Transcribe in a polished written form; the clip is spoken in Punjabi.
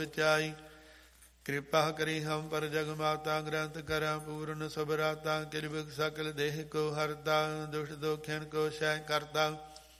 ਵਿਚਾਈ। ਕਿਰਪਾ ਕਰੀ ਹਮ ਪਰ ਜਗ ਮਾਤਾ ਗ੍ਰੰਥ ਕਰਾਂ ਪੂਰਨ ਸਬਰਾਤਾ। ਕਿਰਬਕ ਸਕਲ ਦੇਹ ਕੋ ਹਰਤਾ ਦੁਸ਼ਟ ਦੋਖਿਣ ਕੋ ਸ਼ੈ ਕਰਤਾ।